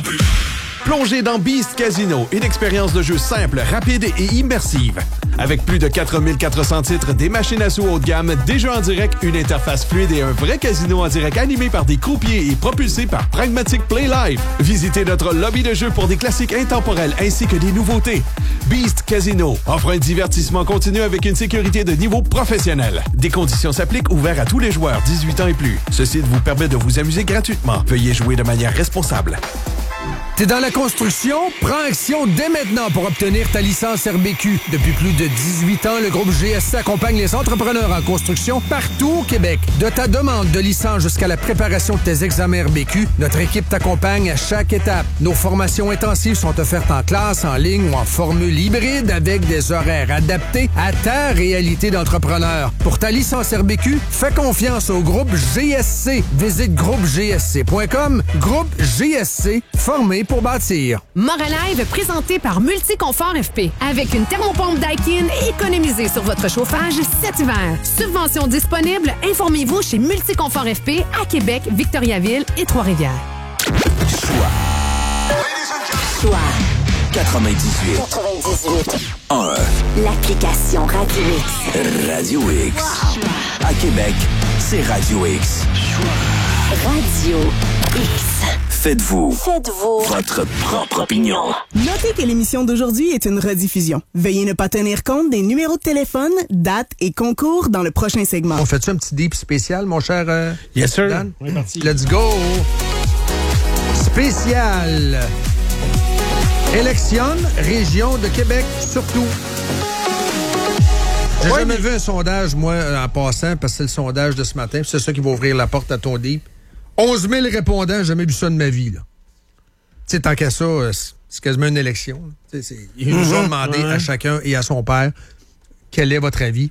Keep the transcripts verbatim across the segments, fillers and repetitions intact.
Plongez dans Beast Casino, une expérience de jeu simple, rapide et immersive. Avec plus de quatre mille quatre cents titres, des machines à sous haut de gamme, des jeux en direct, une interface fluide et un vrai casino en direct animé par des croupiers et propulsé par Pragmatic Play Live. Visitez notre lobby de jeu pour des classiques intemporels ainsi que des nouveautés. Beast Casino offre un divertissement continu avec une sécurité de niveau professionnel. Des conditions s'appliquent, ouverts à tous les joueurs dix-huit ans et plus. Ce site vous permet de vous amuser gratuitement. Veuillez jouer de manière responsable. T'es dans la construction? Prends action dès maintenant pour obtenir ta licence R B Q. Depuis plus de dix-huit ans, le groupe G S C accompagne les entrepreneurs en construction partout au Québec. De ta demande de licence jusqu'à la préparation de tes examens R B Q, notre équipe t'accompagne à chaque étape. Nos formations intensives sont offertes en classe, en ligne ou en formule hybride avec des horaires adaptés à ta réalité d'entrepreneur. Pour ta licence R B Q, fais confiance au groupe G S C. Visite groupe g s c point com. Groupe G S C, formé pour bâtir. Moralive, présenté par Multiconfort F P. Avec une thermopompe Daikin, économisez sur votre chauffage cet hiver. Subvention disponible, informez-vous chez Multiconfort F P à Québec, Victoriaville et Trois-Rivières. Choix. Choix. quatre-vingt-dix-huit. quatre-vingt-dix-huit. un. L'application Radio X. Radio X. Wow. À Québec, c'est Radio X. Radio X. Faites-vous. Faites-vous. Votre propre opinion. Notez que l'émission d'aujourd'hui est une rediffusion. Veuillez ne pas tenir compte des numéros de téléphone, dates et concours dans le prochain segment. On fait-tu un petit deep spécial, mon cher euh, Yes, sir. Dan? On est parti. Let's go! Spécial. Élection, région de Québec, surtout. J'ai Ouais, jamais mais... vu un sondage, moi, en passant, parce que c'est le sondage de ce matin, puis c'est ça qui va ouvrir la porte à ton deep. onze mille répondants, j'ai jamais vu ça de ma vie, là. Tu sais, tant qu'à ça, c'est quasiment une élection. C'est, ils nous ont demandé ouais. à chacun et à son père quel est votre avis.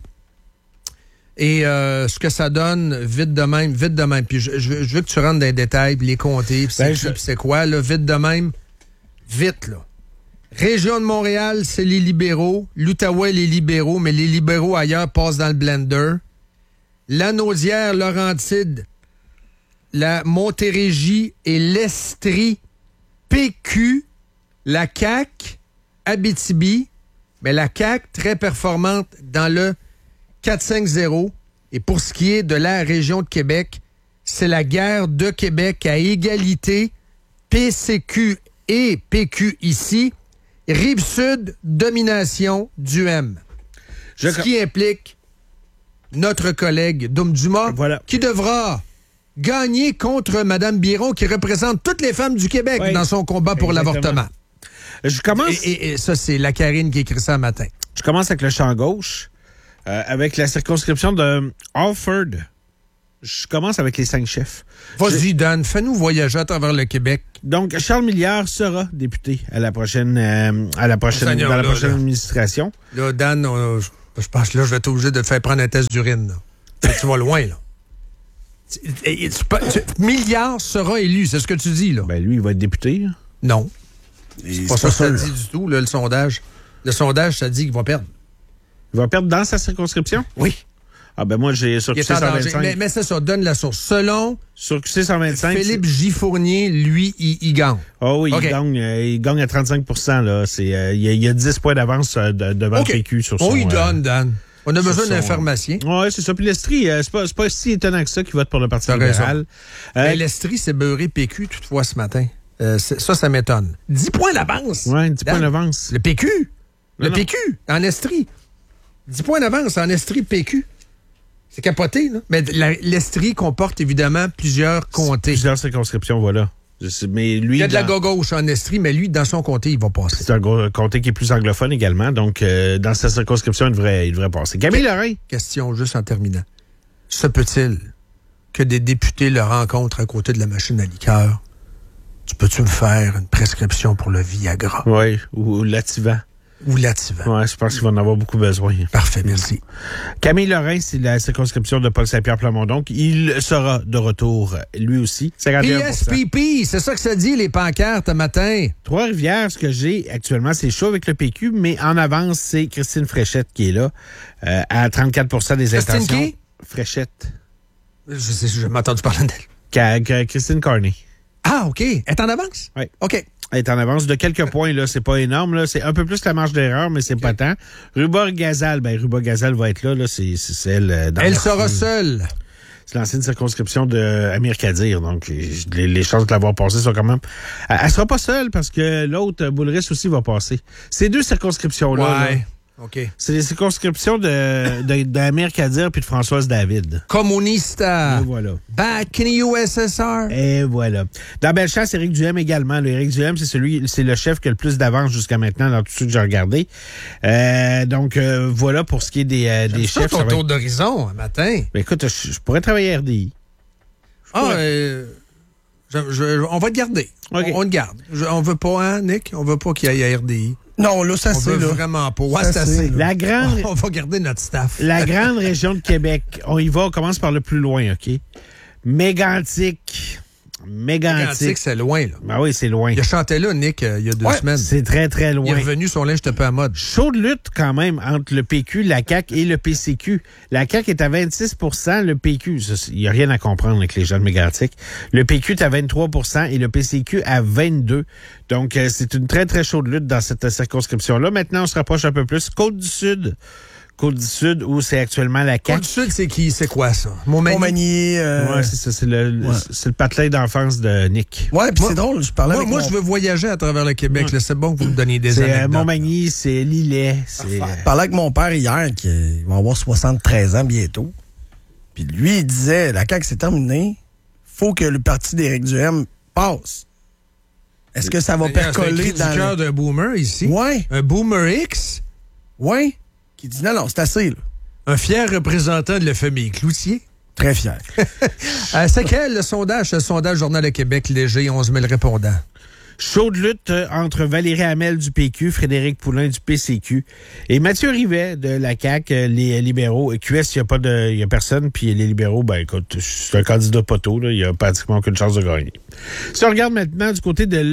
Et euh, ce que ça donne, vite de même, vite de même. Puis je, je, je veux que tu rentres dans les détails, puis les compter, puis c'est, Ben, qui, je... puis c'est quoi, là, vite de même. Vite, là. Région de Montréal, c'est les libéraux. L'Outaouais, les libéraux, mais les libéraux ailleurs passent dans le blender. Lanaudière, Laurentide, la Montérégie et l'Estrie, P Q, la C A Q, Abitibi, mais la C A Q très performante dans le quatre cinq zéro. Et pour ce qui est de la région de Québec, c'est la guerre de Québec à égalité, P C Q et P Q ici, Rive-Sud, domination du M. Je... Ce qui implique notre collègue Doum Dumas, voilà. qui devra gagner contre Mme Biron, qui représente toutes les femmes du Québec oui. dans son combat pour Exactement. l'avortement. Je commence... Et, et, et ça, c'est la Karine qui écrit ça un matin. Je commence avec le champ gauche, euh, avec la circonscription de Alford. Je commence avec les cinq chefs. Vas-y, Je... Dan, fais-nous voyager à travers le Québec. Donc, Charles Milliard sera député à la prochaine, euh, à la prochaine, Seigneur, dans la là, prochaine là. administration. Là, Dan, on, je, je pense que là, je vais être obligé de te faire prendre un test d'urine. Tu vas loin, là. Tu, tu, tu, Milliard sera élu, c'est ce que tu dis, là. Ben, lui, il va être député. Hein? Non. Et c'est pas ça que ça dit du tout, là, le sondage. Le sondage, ça dit qu'il va perdre. Il va perdre dans sa circonscription? Oui. Ah ben moi, j'ai sur Q C cent vingt-cinq. Mais, mais c'est ça, donne la source. Selon sur Q C cent vingt-cinq, Philippe J. Fournier, lui, il, il gagne. Oh oui, okay. il gagne euh, il gagne à trente-cinq pour cent. Là. C'est, euh, il, y a, il y a dix points d'avance euh, de, devant okay. le P Q sur son... Oh, il donne, euh, Dan. On a besoin d'un son... pharmacien. Oui, c'est ça. Puis l'Estrie, euh, c'est, pas, c'est pas si étonnant que ça qui vote pour le Parti libéral. Euh, mais l'Estrie, c'est beurré P Q toutefois ce matin. Euh, ça, ça m'étonne. dix points d'avance. Oui, dix points d'avance. Le P Q. Non, le non. P Q, en Estrie. dix points d'avance en Estrie P Q. C'est capoté, là. Mais la, l'Estrie comporte évidemment plusieurs comtés. Plusieurs circonscriptions, voilà. Je sais, mais lui, il y a de dans... la gauche en Estrie, mais lui, dans son comté, il va passer. C'est un gros comté qui est plus anglophone également, donc euh, dans sa circonscription, il devrait, il devrait passer. Camille Lorrain. Question juste en terminant. Se peut-il que des députés le rencontrent à côté de la machine à liqueur? Tu peux-tu me faire une prescription pour le Viagra? Oui, ou l'Ativan. Ou l'Ativan. Oui, je pense qu'il va en avoir beaucoup besoin. Parfait, merci. Camille Lorrain, c'est la circonscription de Paul Saint-Pierre Plamondon. Donc, il sera de retour, lui aussi. P S P P, c'est ça que ça dit, les pancartes, un matin. Trois-Rivières, ce que j'ai actuellement, c'est chaud avec le P Q, mais en avance, c'est Christine Fréchette qui est là, euh, à trente-quatre pour cent des Christine intentions. Qui? Fréchette. Je sais, je m'ai entendu parler d'elle. Qu- Qu- Christine Carney. Ah, OK. Elle est en avance? Oui. OK. Elle est en avance de quelques points, là. C'est pas énorme, là. C'est un peu plus que la marge d'erreur, mais c'est okay. pas tant. Ruba-Gazal, ben, Ruba-Gazal va être là, là. C'est, c'est celle. Euh, dans Elle sera seule. C'est l'ancienne circonscription de Amir Kadir. Donc, les, les chances de l'avoir passée sont quand même... Elle, elle sera pas seule parce que l'autre, Boulris aussi, va passer. Ces deux circonscriptions-là, ouais. là, OK. c'est les circonscriptions de, de, d'Amir Kadir puis de Françoise David. Communista. Et voilà. Back in U S S R. Et voilà. Dans Bellechasse, Éric Duhem également. Le Éric Duhem, c'est celui, c'est le chef qui a le plus d'avance jusqu'à maintenant dans tout ce que j'ai regardé. Euh, donc, euh, voilà pour ce qui est des, euh, des chefs. C'est ton tour d'horizon, un matin. Ben, écoute, je, je pourrais travailler à R D I. Ah, euh, je, je, on va te garder. Okay. On, on te garde. Je, on veut pas, hein, Nick? On veut pas qu'il y ait à R D I. Non, là, ça on c'est veut là. vraiment pas. Ouais, ça, c'est assez. La grande... On va garder notre staff. La grande région de Québec. On y va, on commence par le plus loin, OK? Mégantic. Mégantic. Mégantic, c'est loin, là. Ben oui, c'est loin. Il a chanté là, Nick, euh, il y a deux ouais, semaines. C'est très, très loin. Il est revenu, son linge était peu à mode. Chaude lutte, quand même, entre le P Q, la C A Q et le P C Q. La C A Q est à vingt-six pour cent, le P Q, il n'y a rien à comprendre avec les gens de Mégantic. Le P Q est à vingt-trois pour cent et le P C Q à vingt-deux pour cent. Donc, euh, c'est une très, très chaude lutte dans cette circonscription-là. Maintenant, on se rapproche un peu plus. Côte-du-Sud. Côte-du-Sud, où c'est actuellement la C A Q. Côte-du-Sud, c'est qui? C'est quoi, ça? Montmagny. Montmagny euh... Ouais, c'est ça. C'est le, ouais. c'est le patelin d'enfance de Nick. Ouais, puis c'est drôle. Je parlais moi, avec moi mon... je veux voyager à travers le Québec. Ouais. Là, c'est bon que vous me donniez des c'est anecdotes. C'est Montmagny, c'est Lillet. C'est... Je parlais avec mon père hier, qui va avoir soixante-treize ans bientôt. Puis lui, il disait, la C A Q, c'est terminé. Faut que le parti d'Éric Duhem passe. Est-ce que ça va percoler dans le cœur d'un boomer ici? Ouais. Un boomer X? Ouais. Qui dit non, non, c'est assez, là. Un fier représentant de la famille Cloutier? Très fier. euh, c'est quel le sondage? Le sondage Journal de Québec, léger, onze mille répondants. Chaude lutte entre Valérie Hamel du P Q, Frédéric Poulin du P C Q et Mathieu Rivet de la C A Q, les libéraux. Q S, il n'y a pas de, il y a personne, puis les libéraux, ben écoute, c'est un candidat poteau, là, il n'y a pratiquement aucune chance de gagner. Si on regarde maintenant du côté de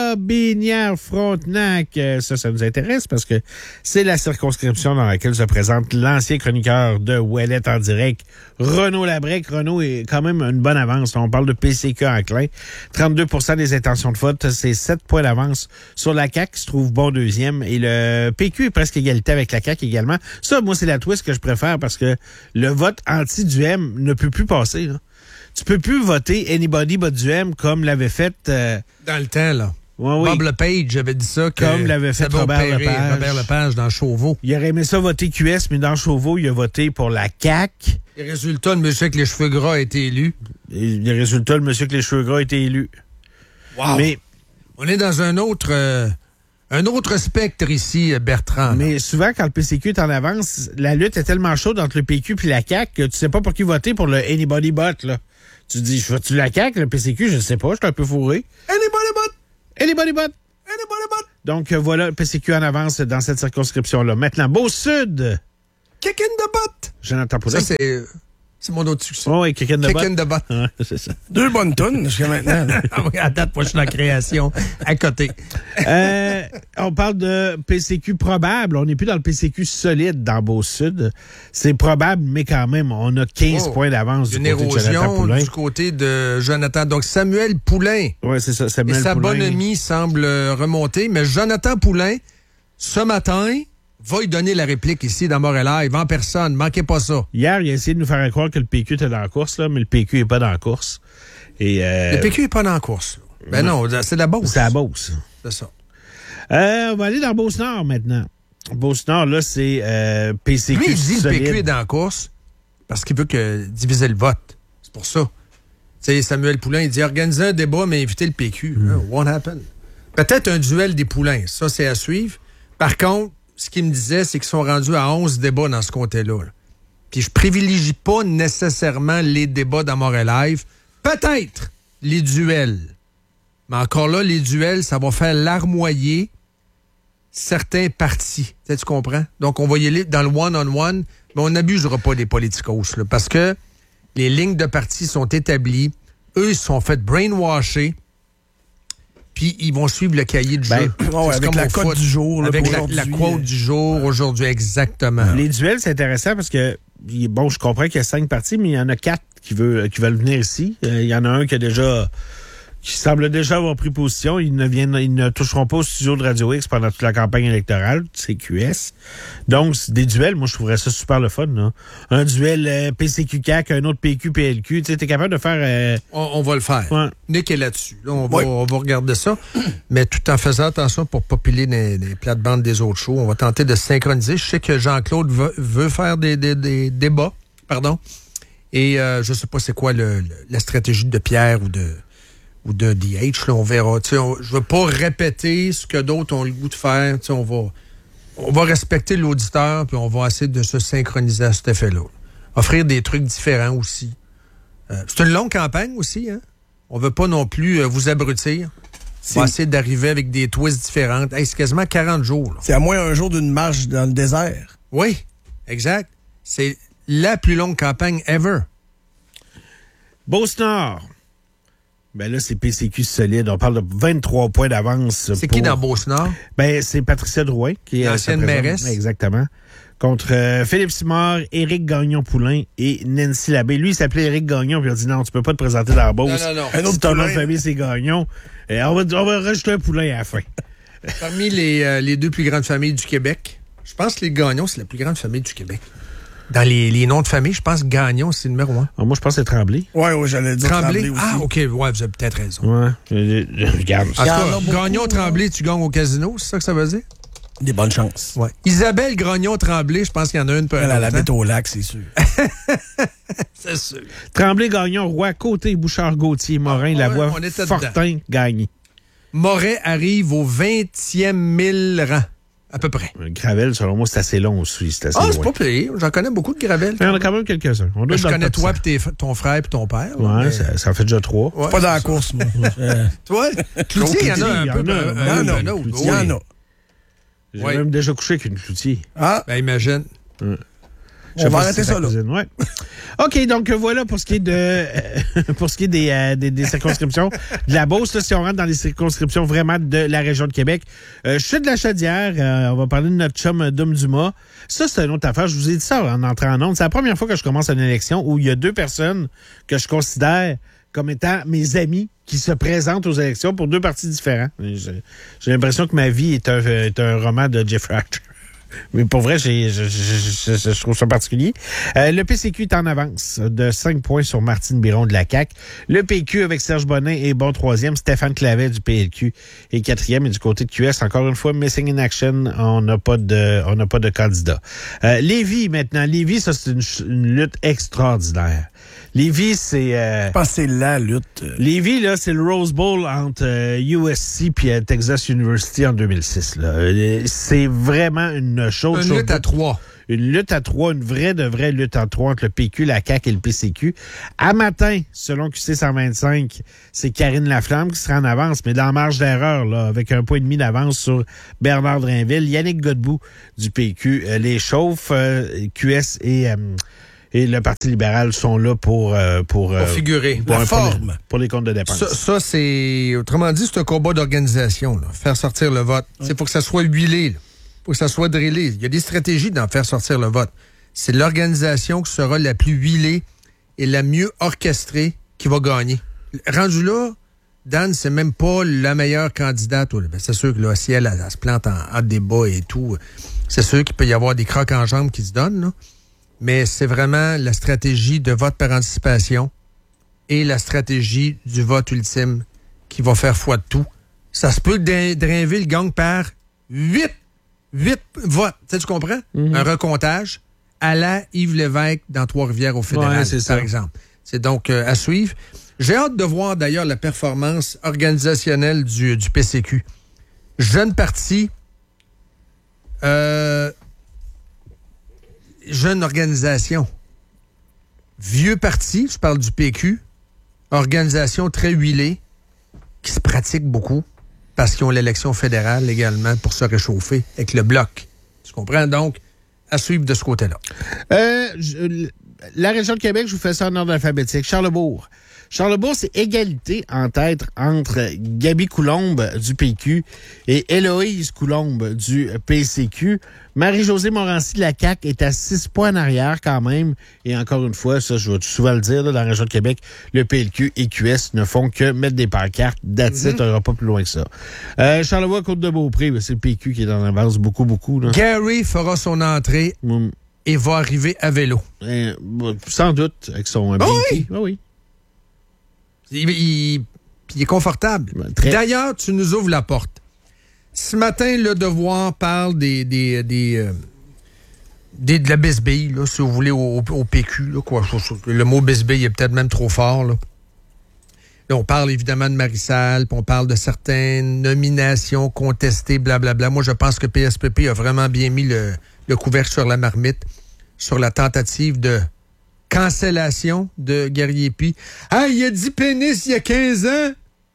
Lobinière-Frontenac, ça, ça nous intéresse parce que c'est la circonscription dans laquelle se présente l'ancien chroniqueur de Ouellette en direct, Renaud Labrec. Renaud est quand même une bonne avance. On parle de P C Q enclin. trente-deux pour cent des intentions de vote, c'est sept points d'avance sur la C A Q, qui se trouve bon deuxième. Et le P Q est presque égalité avec la C A Q également. Ça, moi, c'est la twist que je préfère parce que le vote anti-Duhem ne peut plus passer, là. Tu peux plus voter anybody but Duhem comme l'avait fait... Euh... Dans le temps, là. Ouais, oui. Bob Lepage avait dit ça. Que comme l'avait fait Robert Lepage. Robert Lepage dans Chauveau. Il aurait aimé ça voter Q S, mais dans Chauveau, il a voté pour la C A Q. Les résultats, le monsieur avec les cheveux gras a été élu. Et les résultats, le monsieur avec les cheveux gras a été élu. Wow! Mais on est dans un autre... Euh... Un autre spectre ici, Bertrand. Mais souvent, quand le P C Q est en avance, la lutte est tellement chaude entre le P Q et la C A Q que tu sais pas pour qui voter pour le anybody but, là. Tu dis, je vote-tu la C A Q, le P C Q, je sais pas, je suis un peu fourré. Anybody but! Anybody but! Anybody but! Donc, euh, voilà, le P C Q en avance dans cette circonscription-là. Maintenant, Beau-Sud! Kick in the butt! Jonathan Poulin. Ça, c'est... C'est mon autre succès. Oh, oui, Kick in the Kick butt. in the butt. Ouais, c'est ça. Deux bonnes tonnes jusqu'à maintenant. À date, moi, je suis en création à côté. euh, on parle de P C Q probable. On n'est plus dans le P C Q solide dans Beau-Sud. C'est probable, mais quand même, on a quinze oh, points d'avance du côté de Jonathan Poulin. du côté de Jonathan. Donc, Samuel Poulin. Oui, c'est ça, Samuel Et sa Poulin. bonhomie semble remonter, mais Jonathan Poulin, ce matin... va y donner la réplique ici dans Montréal Live en personne. Manquez pas ça. Hier, il a essayé de nous faire croire que le P Q était dans la course, là, mais le P Q n'est pas dans la course. Et, euh... Le P Q n'est pas dans la course. Ben non, c'est la Beauce. C'est la Beauce. C'est ça. Euh, on va aller dans Beauce-Nord maintenant. Beauce-Nord, là, c'est euh, P C Q. Lui, il dit que le solide. P Q est dans la course parce qu'il veut que diviser le vote. C'est pour ça. Tu sais, Samuel Poulin, il dit organiser un débat, mais inviter le P Q. Mm. Oh, what happened? Peut-être un duel des Poulains. Ça, c'est à suivre. Par contre, ce qu'il me disait, c'est qu'ils sont rendus à onze débats dans ce comté-là. Là. Puis je privilégie pas nécessairement les débats dans Montréal Live. Peut-être les duels. Mais encore là, les duels, ça va faire larmoyer certains partis. Tu comprends? Donc, on va y aller dans le one-on-one, mais on n'abusera pas des politicos. Là, parce que les lignes de partis sont établies. Eux, ils se sont fait brainwasher. Puis ils vont suivre le cahier de jeu. Ben, oh, avec la cote du jour. Là, avec la, la quote du jour aujourd'hui, exactement. Les duels, c'est intéressant parce que, bon, je comprends qu'il y a cinq partis, mais il y en a quatre qui, veut, qui veulent venir ici. Il y en a un qui a déjà qui semblent déjà avoir pris position. Ils ne viennent, ils ne toucheront pas au studio de Radio X pendant toute la campagne électorale, C Q S. Donc, des duels, moi, je trouverais ça super le fun, là. Un duel euh, P C Q C A Q, un autre P Q P L Q. Tu sais, t'es capable de faire... Euh... On, on va le faire. Ouais. Nick est là-dessus. Là, on, va, Oui. on va regarder ça, mais tout en faisant attention pour pas piler les, les plates-bandes des autres shows. On va tenter de synchroniser. Je sais que Jean-Claude veut, veut faire des, des, des débats, pardon, et euh, je sais pas c'est quoi le, le, la stratégie de Pierre ou de... ou de D H, là, on verra. Tu sais, on, je veux pas répéter ce que d'autres ont le goût de faire. Tu sais, on va, on va respecter l'auditeur, puis on va essayer de se synchroniser à cet effet-là. Offrir des trucs différents aussi. Euh, c'est une longue campagne aussi, hein? On veut pas non plus euh, vous abrutir. On va essayer d'arriver avec des twists différentes. Hey, c'est quasiment quarante jours. Là. C'est à moins un jour d'une marche dans le désert. Oui, exact. C'est la plus longue campagne ever. Beauce-Nord. Ben là, c'est P C Q solide. On parle de vingt-trois points d'avance. C'est pour... qui dans Beauce-Nord? Ben, c'est Patricia Drouin, qui est l'ancienne mairesse. Exactement. Contre euh, Philippe Simard, Éric Gagnon-Poulain et Nancy Labbé. Lui, il s'appelait Éric Gagnon, puis il a dit non, tu peux pas te présenter dans la Beauce. Non, non, non. Un autre si ton nom de Poulain. famille, c'est Gagnon. Et on, va, on va rajouter un Poulain à la fin. Parmi les, euh, les deux plus grandes familles du Québec, je pense que les Gagnons, c'est la plus grande famille du Québec. Dans les, les noms de famille, je pense que Gagnon, c'est le numéro un. Alors, moi, je pense que c'est Tremblay. Ouais, ouais, j'allais dire Tremblay? Tremblay aussi. Ah, OK, ouais, vous avez peut-être raison. Ouais. Euh, euh, Regarde. En tout Il y en cas, a beaucoup, Gagnon, là. Tremblay, tu gagnes au casino, c'est ça que ça veut dire? Des bonnes chances. Ouais. Isabelle Grognon-Tremblay, je pense qu'il y en a une peu. Elle, elle habite au lac, c'est sûr. C'est sûr. Tremblay, Gagnon, Roy, Côté, Bouchard, Gauthier, Morin, Ah, Lavoie, ouais, on était Fortin, Gagné. Moret arrive au vingtième mille rang, à peu près. Gravel, selon moi, c'est assez long aussi. C'est assez Ah, c'est loin. pas pire. J'en connais beaucoup de Gravel. Il y en a quand même quelques-uns. On doit Je être dans connais le top toi, cent. puis tes- ton frère, puis ton père. là, Ouais, mais- ça, ça en fait déjà trois. Ouais, Pas dans la c'est course, moi. ça. Toi? Cloutier, il y en a un Il y peu. en a, un- il y un- en a, un il y en a. autre. Il y en Oui. a. J'ai Ouais. même déjà couché avec une cloutier. Ah, Ben, imagine. Je sais on va pas arrêter si c'est ça, sa là. cousine, ouais. OK, donc euh, voilà pour ce qui est de euh, pour ce qui est des, euh, des, des circonscriptions de la Beauce. Là, si on rentre dans les circonscriptions vraiment de la région de Québec. Euh, je suis de la Chaudière. Euh, on va parler de notre chum euh, Dom Dumas. Ça, c'est une autre affaire. Je vous ai dit ça en entrant en onde. C'est la première fois que je commence une élection où il y a deux personnes que je considère comme étant mes amis qui se présentent aux élections pour deux partis différents. J'ai, j'ai l'impression que ma vie est un, est un roman de Jeff Ratcher. Mais pour vrai, j'ai, je, je, je, je trouve ça particulier. Euh, le P C Q est en avance de cinq points sur Martine Biron de la C A Q. Le P Q avec Serge Bonin est bon troisième. Stéphane Clavet du P L Q est quatrième. Et du côté de Q S, encore une fois, missing in action. On n'a pas de, on n'a pas de candidat. Euh, Lévis maintenant. Lévis, ça, c'est une, une lutte extraordinaire. Lévis, c'est... Euh, je pense que c'est la lutte. Lévis, là, c'est le Rose Bowl entre euh, U S C puis euh, Texas University en deux mille six. Là. Euh, C'est vraiment une chose... Une lutte à trois. Une lutte à trois, une vraie de vraie lutte à trois entre le P Q, la C A Q et le P C Q. À matin, selon Q C cent vingt-cinq, c'est Karine Laflamme qui sera en avance, mais dans la marge d'erreur, là, avec un point et demi d'avance sur Bernard Drainville. Yannick Godbout du P Q euh, les chauffe. Euh, Q S et... Euh, Et le Parti libéral sont là pour... Euh, pour, Pour figurer. Pour, La un- pour les- forme. pour les comptes de dépenses. Ça, ça, c'est... Autrement dit, c'est un combat d'organisation. Là. Faire sortir le vote. Il faut que ça soit huilé. Il faut que ça soit drillé. Il y a des stratégies d'en faire sortir le vote. C'est l'organisation qui sera la plus huilée et la mieux orchestrée qui va gagner. Rendu là, Dan, c'est même pas la meilleure candidate. Ben, c'est sûr que là, si elle, elle, elle se plante en, en débat et tout, c'est sûr qu'il peut y avoir des crocs en jambes qui se donnent, là. Mais c'est vraiment la stratégie de vote par anticipation et la stratégie du vote ultime qui va faire foi de tout. Ça se peut que Drainville gagne par huit, huit votes. Tu sais, tu comprends? Mm-hmm. Un recomptage à la Yves Lévesque dans Trois-Rivières au fédéral, ouais, c'est par ça. exemple. C'est donc euh, à suivre. J'ai hâte de voir d'ailleurs la performance organisationnelle du, du P C Q. Jeune parti, euh, jeune organisation. Vieux parti, je parle du P Q, organisation très huilée, qui se pratique beaucoup, parce qu'ils ont l'élection fédérale également pour se réchauffer avec le bloc. Tu comprends? Donc, à suivre de ce côté-là. Euh, je, la région de Québec, je vous fais ça en ordre alphabétique. Charlesbourg, Charlebourg, c'est égalité en tête entre Gaby Coulombe du P Q et Héloïse Coulombe du P C Q. Marie-Josée Morancy de la C A Q est à six points en arrière quand même. Et encore une fois, ça, je vais souvent le dire, là, dans la région de Québec, le P L Q et Q S ne font que mettre des pancartes. That's it, on n'ira pas plus loin que ça. Euh, Charlevoix, Côte-de-Beaupré, c'est le P Q qui est en avance beaucoup, beaucoup. Là. Gary fera son entrée mm. et va arriver à vélo. Euh, sans doute, avec son oh B T. oui! Oh oui. Il, il, il est confortable. Très... D'ailleurs, tu nous ouvres la porte. Ce matin, Le Devoir parle des, des, des, euh, des de la bisbille, là, si vous voulez, au, au P Q. Là, quoi. Le mot bisbille est peut-être même trop fort. Là. Là, on parle évidemment de Marie-Salle, puis on parle de certaines nominations contestées, blablabla. Moi, je pense que P S P P a vraiment bien mis le, le couvercle sur la marmite, sur la tentative de cancellation de Gariepi. Ah, il a dit pénis il y a quinze ans!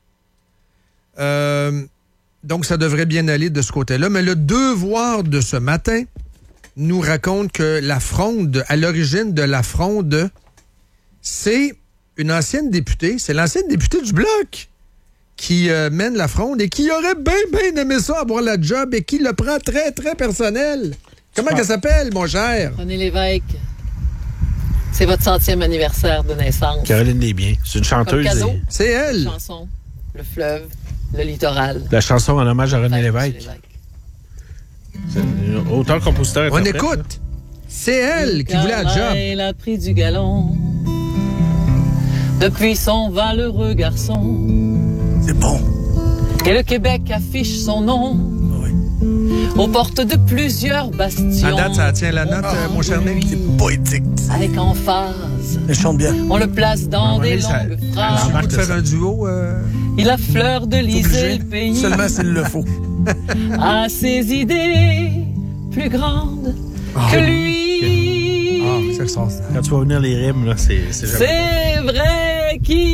Euh, donc, ça devrait bien aller de ce côté-là. Mais le Devoir de ce matin nous raconte que la fronde, à l'origine de la fronde, c'est une ancienne députée, c'est l'ancienne députée du Bloc qui euh, mène la fronde et qui aurait bien, bien aimé ça avoir la job et qui le prend très, très personnel. Comment elle s'appelle, mon cher? René Lévesque. C'est votre centième anniversaire de naissance. Caroline Desbiens. C'est une chanteuse. Cadeau, et... C'est elle. La chanson, le fleuve, le littoral. La chanson en hommage à René Lévesque. C'est auteur-compositeur. On écoute. Là. C'est elle qui voulait la job. Elle a pris du galon depuis son valeureux garçon. C'est bon. Et le Québec affiche son nom. Aux portes de plusieurs bastions. À date, ça tient la note, oh, mon cher Nick. C'est poétique. Avec emphase. Elle chante bien. On le place dans ah, des ça, longues phrases. Tu veux faire un duo? Euh... Il a fleur de lycée le pays. Seulement s'il le faut. A ses idées plus grandes oh, que lui. Ah, oh, c'est ça. Quand tu vas venir les rimes, là, c'est... C'est, c'est vrai qu'il